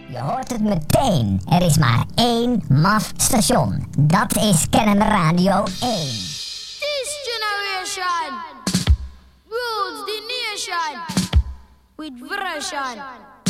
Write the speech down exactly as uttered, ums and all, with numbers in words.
Je hoort het meteen. Er is maar één maf station. Dat is Kennen Radio één. This generation rules the nation with version.